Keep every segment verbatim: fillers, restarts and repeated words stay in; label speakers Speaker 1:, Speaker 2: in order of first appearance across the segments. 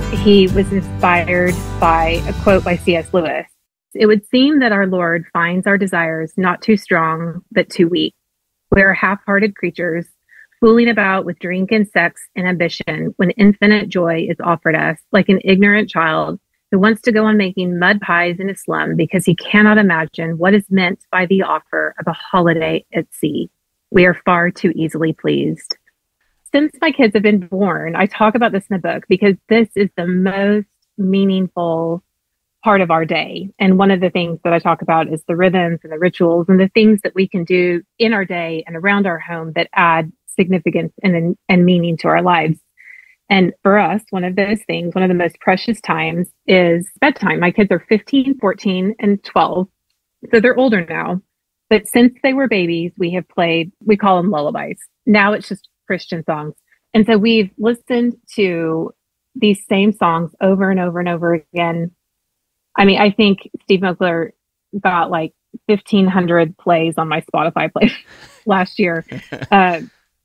Speaker 1: He was inspired by a quote by C S Lewis. It would seem that our Lord finds our desires not too strong, but too weak. We are half-hearted creatures, fooling about with drink and sex and ambition when infinite joy is offered us, like an ignorant child who wants to go on making mud pies in a slum because he cannot imagine what is meant by the offer of a holiday at sea. We are far too easily pleased. Since my kids have been born, I talk about this in the book because this is the most meaningful part of our day. And one of the things that I talk about is the rhythms and the rituals and the things that we can do in our day and around our home that add significance and, and meaning to our lives. And for us, one of those things, one of the most precious times is bedtime. My kids are fifteen, fourteen, and twelve. So they're older now. But since they were babies, we have played, we call them lullabies. Now it's just Christian songs. And so we've listened to these same songs over and over and over again. I mean, I think Steve Moakler got like fifteen hundred plays on my Spotify play last year. Uh,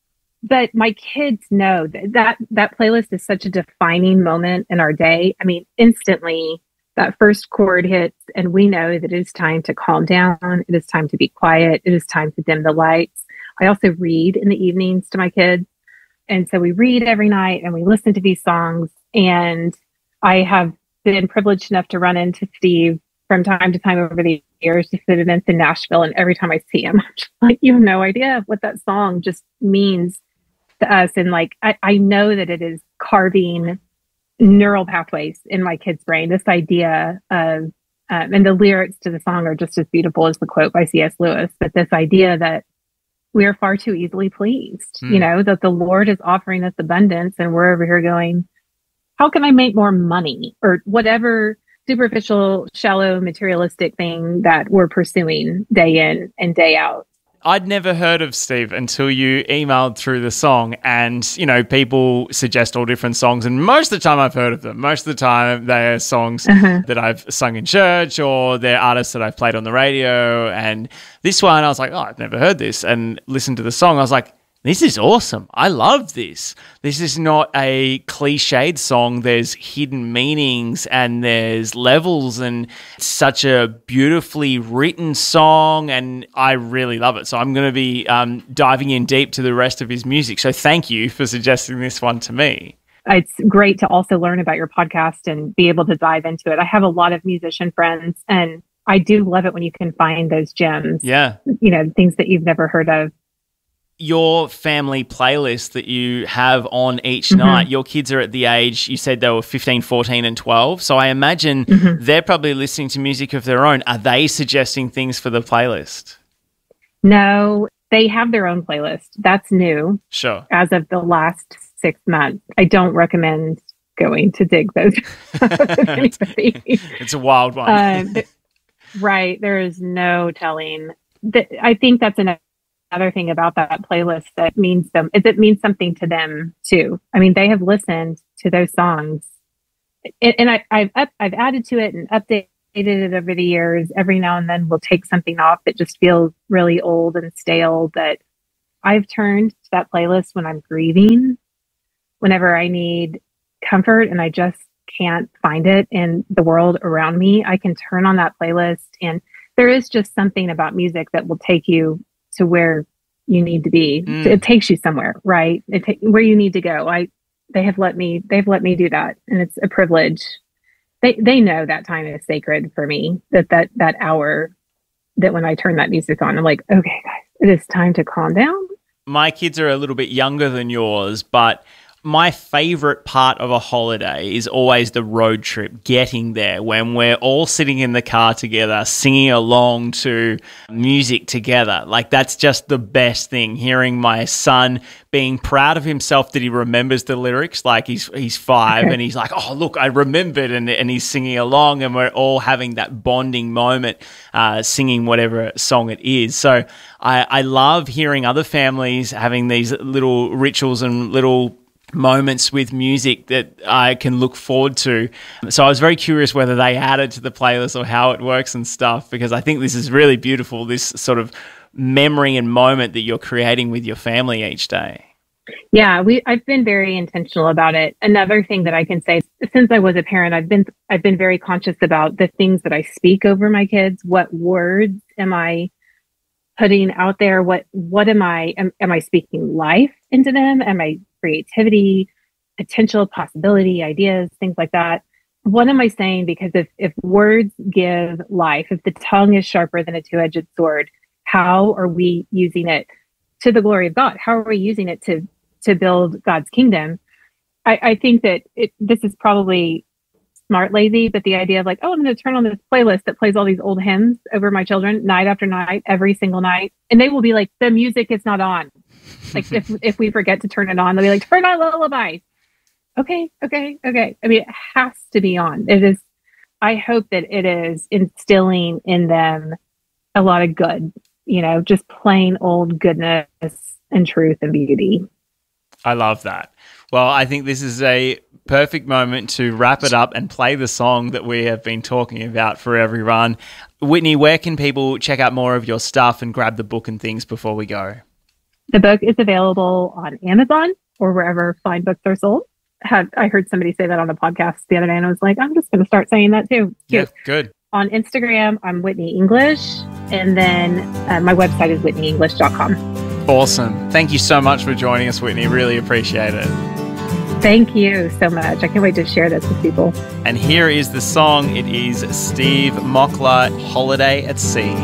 Speaker 1: but my kids know that, that that playlist is such a defining moment in our day. I mean, instantly that first chord hits and we know that it is time to calm down. It is time to be quiet. It is time to dim the lights. I also read in the evenings to my kids. And so we read every night and we listen to these songs. And I have been privileged enough to run into Steve from time to time over the years to sit events in Nashville. And every time I see him, I'm just like, you have no idea what that song just means to us. And like, I, I know that it is carving neural pathways in my kid's brain. This idea of, um, and the lyrics to the song are just as beautiful as the quote by C S Lewis, but this idea that we are far too easily pleased, mm. you know, that the Lord is offering us abundance and we're over here going, how can I make more money? Or whatever superficial, shallow, materialistic thing that we're pursuing day in and day out.
Speaker 2: I'd never heard of Steve until you emailed through the song, and, you know, people suggest all different songs, and most of the time I've heard of them. Most of the time they are songs uh-huh. that I've sung in church, or they're artists that I've played on the radio, and this one I was like, oh, I've never heard this, and listened to the song. I was like, this is awesome. I love this. This is not a cliched song. There's hidden meanings and there's levels, and it's such a beautifully written song, and I really love it. So I'm going to be um, diving in deep to the rest of his music. So thank you for suggesting this one to me.
Speaker 1: It's great to also learn about your podcast and be able to dive into it. I have a lot of musician friends, and I do love it when you can find those gems.
Speaker 2: Yeah.
Speaker 1: You know, things that you've never heard of.
Speaker 2: Your family playlist that you have on each mm-hmm. night, your kids are at the age, you said they were fifteen, fourteen and twelve. So I imagine mm-hmm. they're probably listening to music of their own. Are they suggesting things for the playlist?
Speaker 1: No, they have their own playlist. That's new.
Speaker 2: Sure.
Speaker 1: As of the last six months. I don't recommend going to dig those.
Speaker 2: It's a wild one.
Speaker 1: uh, right. There is no telling. I think that's an Another thing about that playlist that means them is it means something to them too. I mean, they have listened to those songs, and, and I, I've up, I've added to it and updated it over the years. Every now and then, we'll take something off that just feels really old and stale. But I've turned to that playlist when I'm grieving, whenever I need comfort and I just can't find it in the world around me. I can turn on that playlist, and there is just something about music that will take you to where you need to be. Mm. It takes you somewhere, right? It ta- where you need to go. I, they have let me, they've let me do that. And it's a privilege. They, they know that time is sacred for me, that, that, that hour that when I turn that music on, I'm like, okay, guys, it is time to calm down.
Speaker 2: My kids are a little bit younger than yours, but my favorite part of a holiday is always the road trip, getting there, when we're all sitting in the car together, singing along to music together. Like, that's just the best thing, hearing my son being proud of himself that he remembers the lyrics. Like, he's he's five and he's like, oh, look, I remembered, and, and he's singing along, and we're all having that bonding moment, uh, singing whatever song it is. So I, I love hearing other families having these little rituals and little moments with music that I can look forward to. So I was very curious whether they added to the playlist or how it works and stuff, because I think this is really beautiful, this sort of memory and moment that you're creating with your family each day.
Speaker 1: Yeah, we I've been very intentional about it. Another thing that I can say, since I was a parent, I've been I've been very conscious about the things that I speak over my kids. What words am I putting out there? What what am I am, am I speaking life into them? Am I creativity, potential, possibility, ideas, things like that? What am I saying? Because if if words give life, if the tongue is sharper than a two-edged sword, how are we using it to the glory of God? How are we using it to to build God's kingdom? I, I think that it, this is probably smart lazy, but the idea of like, oh, I'm going to turn on this playlist that plays all these old hymns over my children night after night, every single night, and they will be like, the music is not on. Like if if we forget to turn it on, they'll be like, turn on lullaby. Okay, okay, okay. I mean, it has to be on. It is. I hope that it is instilling in them a lot of good. You know, just plain old goodness and truth and beauty.
Speaker 2: I love that. Well, I think this is a perfect moment to wrap it up and play the song that we have been talking about for everyone. Whitney, where can people check out more of your stuff and grab the book and things before we go?
Speaker 1: The book is available on Amazon or wherever fine books are sold. Had, I heard somebody say that on a podcast the other day, and I was like, I'm just going to start saying that too.
Speaker 2: Yeah, good.
Speaker 1: On Instagram, I'm Whitney English, and then uh, my website is whitney english dot com.
Speaker 2: Awesome. Thank you so much for joining us, Whitney. Really appreciate it.
Speaker 1: Thank you so much. I can't wait to share this with people.
Speaker 2: And here is the song. It is Steve Mockler, Holiday at Sea.